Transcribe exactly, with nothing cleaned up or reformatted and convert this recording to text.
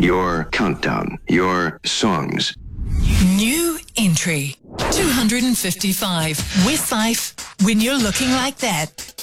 your countdown, your songs. New entry two hundred fifty-five. Westlife, when you're looking like that.